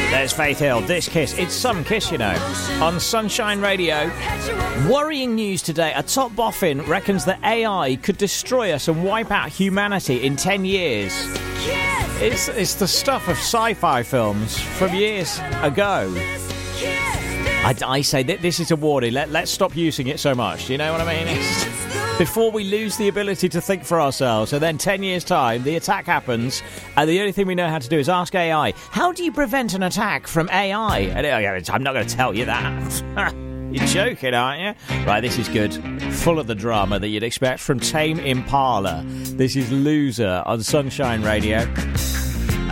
There's Faith Hill. This Kiss. It's some Kiss, you know. On Sunshine Radio. Worrying news today. A top boffin reckons that AI could destroy us and wipe out humanity in 10 years. It's the stuff of sci-fi films from years ago. I say that this is a warning. Let's stop using it so much. Do you know what I mean? Before we lose the ability to think for ourselves, and then 10 years' time, the attack happens, and the only thing we know how to do is ask AI, how do you prevent an attack from AI? And I'm not going to tell you that. You're joking, aren't you? Right, this is good. Full of the drama that you'd expect from Tame Impala. This is Loser on Sunshine Radio.